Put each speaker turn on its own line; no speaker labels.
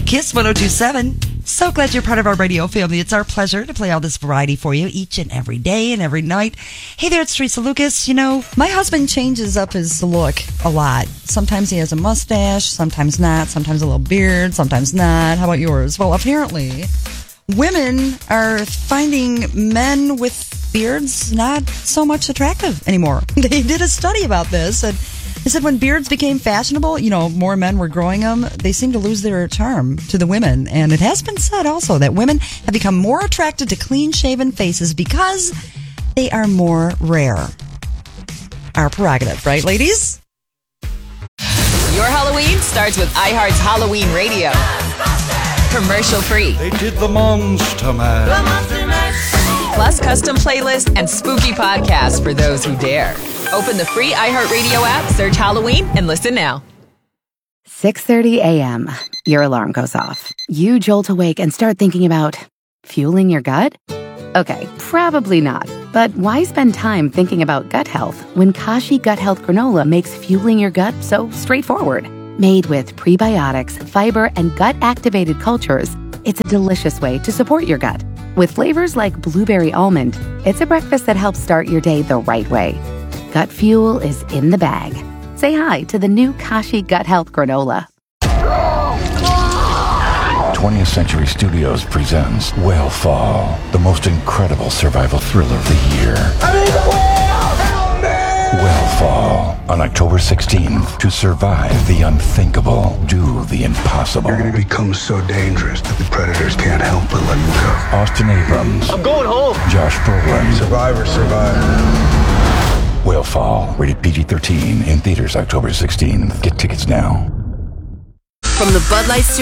Kiss 102.7. So glad you're part of our radio family. It's our pleasure to play all this variety for you each and every day and every night. Hey there, it's Teresa Lucas. You know, my husband changes up his look a lot. Sometimes he has a mustache, sometimes not, sometimes a little beard, sometimes not. How about yours? Well, apparently, women are finding men with beards not so much attractive anymore. They did a study about this, and they said when beards became fashionable, you know, more men were growing them, they seemed to lose their charm to the women. And it has been said also that women have become more attracted to clean-shaven faces because they are more rare. Our prerogative, right, ladies?
Your Halloween starts with iHeart's Halloween Radio. Commercial free.
They did the Monster Mash.
Plus custom playlists and spooky podcasts for those who dare. Open the free iHeartRadio app, search Halloween, and listen now.
6:30 a.m. Your alarm goes off. You jolt awake and start thinking about fueling your gut? Okay, probably not. But why spend time thinking about gut health when Kashi Gut Health Granola makes fueling your gut so straightforward? Made with prebiotics, fiber, and gut-activated cultures, it's a delicious way to support your gut. With flavors like blueberry almond, it's a breakfast that helps start your day the right way. Gut fuel is in the bag. Say hi to the new Kashi Gut Health Granola.
20th Century Studios presents Whale Fall, the most incredible survival thriller of the year. Whale Fall, on October 16th. To survive the unthinkable, do the impossible.
You're going to become so dangerous that the predators can't help but let you go.
Austin Abrams.
I'm going home.
Josh Brolin.
Survivor, survivor.
Whale Fall, rated PG-13, in theaters October 16th. Get tickets now.
From the Bud Light Studios.